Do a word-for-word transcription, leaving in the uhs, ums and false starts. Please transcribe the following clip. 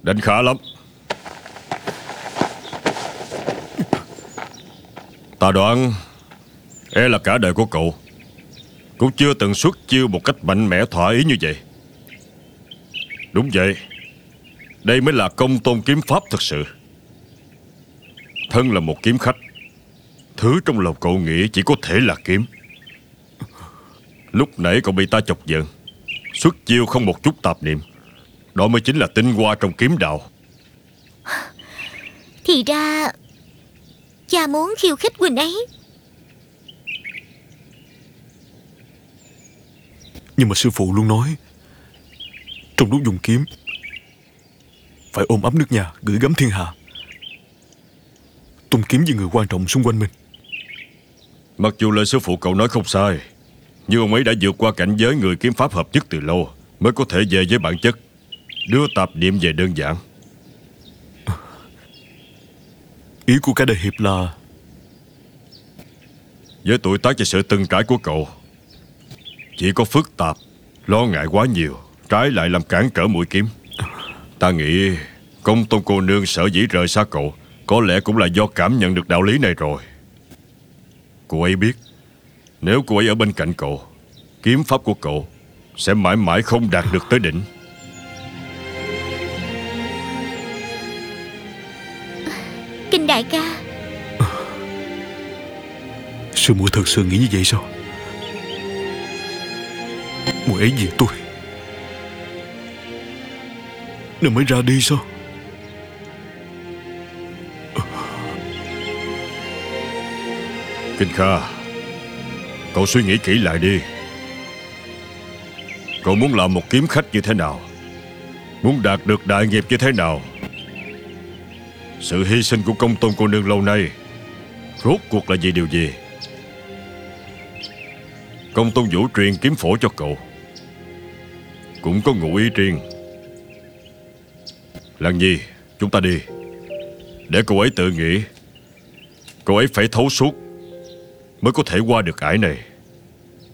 Đánh khá lắm. Ta đoán e là cả đời của cậu cũng chưa từng xuất chiêu một cách mạnh mẽ thỏa ý như vậy. Đúng vậy, đây mới là công tôn kiếm pháp thật sự. Thân là một kiếm khách, thứ trong lòng cậu nghĩ chỉ có thể là kiếm. Lúc nãy cậu bị ta chọc giận, xuất chiêu không một chút tạp niệm. Đó mới chính là tinh hoa trong kiếm đạo. Thì ra cha muốn khiêu khích huynh ấy. Nhưng mà sư phụ luôn nói trong lúc dùng kiếm phải ôm ấp nước nhà, gửi gắm thiên hạ, tôn kiếm như người quan trọng xung quanh mình. Mặc dù lời sư phụ cậu nói không sai, nhưng ông ấy đã vượt qua cảnh giới người kiếm pháp hợp nhất từ lâu mới có thể về với bản chất, đưa tạp niệm về đơn giản. Ý của cả đại hiệp là với tuổi tác và sự từng trải của cậu, chỉ có phức tạp, lo ngại quá nhiều, trái lại làm cản trở mũi kiếm. Ta nghĩ công tôn cô nương sợ dĩ rời xa cậu có lẽ cũng là do cảm nhận được đạo lý này rồi. Cô ấy biết nếu cô ấy ở bên cạnh cậu, kiếm pháp của cậu sẽ mãi mãi không đạt được tới đỉnh. Kinh đại ca, sư muội thật sự nghĩ như vậy sao? Muội ấy vì tôi nên mới ra đi sao? Kinh Kha, cậu suy nghĩ kỹ lại đi. Cậu muốn làm một kiếm khách như thế nào? Muốn đạt được đại nghiệp như thế nào? Sự hy sinh của công tôn cô nương lâu nay rốt cuộc là vì điều gì? Công tôn Vũ truyền kiếm phổ cho cậu cũng có ngụ ý riêng. Lan Nhi, chúng ta đi, để cô ấy tự nghĩ. Cô ấy phải thấu suốt mới có thể qua được ải này.